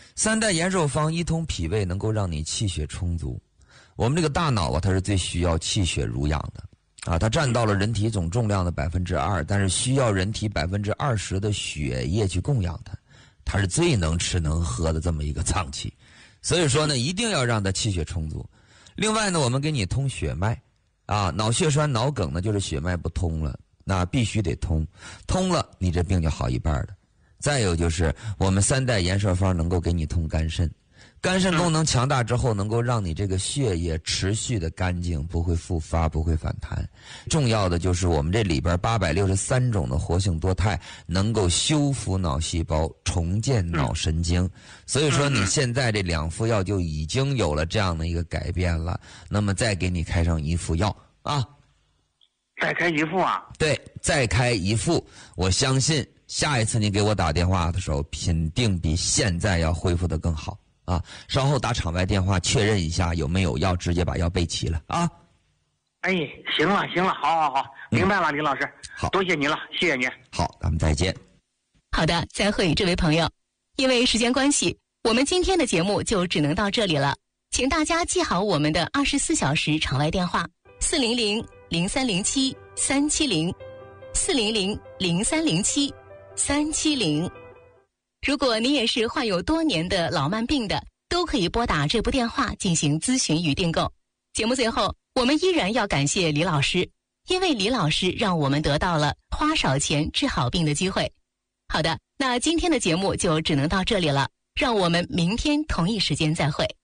三代延寿方一通脾胃，能够让你气血充足。我们这个大脑啊，它是最需要气血濡养的啊，它占到了人体总重量的2%，但是需要人体20%的血液去供养它，它是最能吃能喝的这么一个脏器。所以说呢，一定要让它气血充足。另外呢，我们给你通血脉啊，脑血栓、脑梗呢，就是血脉不通了，那必须得通，通了你这病就好一半的。再有就是我们三代延寿方能够给你通肝肾，肝肾功能强大之后，能够让你这个血液持续的干净，不会复发，不会反弹。重要的就是我们这里边863种的活性多肽能够修复脑细胞，重建脑神经。所以说你现在这2副药就已经有了这样的一个改变了。那么再给你开上1副药啊， 再开1副啊？ 对，再开1副，我相信下一次你给我打电话的时候，肯定比现在要恢复得更好啊！稍后打场外电话确认一下有没有药，直接把药备齐了啊！ 哎，行了，好，明白了，李老师， 好， 多谢您了，谢谢您。 好，咱们再见。 好的，再会，这位朋友。因为时间关系，我们今天的节目就只能到这里了，请大家记好我们的24小时场外电话400-0307-370，400-0307-370。如果您也是患有多年的老慢病的，都可以拨打这部电话进行咨询与订购。节目最后，我们依然要感谢李老师，因为李老师让我们得到了花少钱治好病的机会。好的，那今天的节目就只能到这里了，让我们明天同一时间再会。